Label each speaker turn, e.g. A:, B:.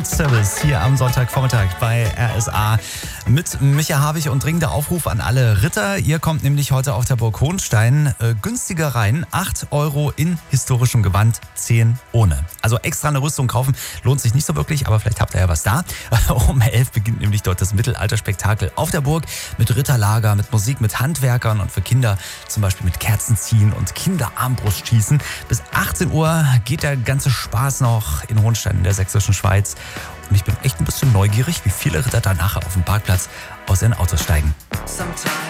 A: Service hier am Sonntagvormittag bei RSA mit Micha Habich und dringender Aufruf an alle Ritter. Ihr kommt nämlich heute auf der Burg Hohenstein günstiger rein. 8 € in historischem Gewand, 10 ohne. Also extra eine Rüstung kaufen lohnt sich nicht so wirklich, aber vielleicht habt ihr ja was da. Um 11 beginnt nämlich dort das Mittelalterspektakel auf der Burg mit Ritterlager, mit Musik, mit Handwerkern und für Kinder zum Beispiel mit Kerzenziehen und Kinderarmbrustschießen. Bis 18 Uhr geht der ganze Spaß noch in Hohenstein in der sächsischen Schweiz. Und ich bin echt ein bisschen neugierig, wie viele Ritter danach auf dem Parkplatz aus ihren Autos steigen.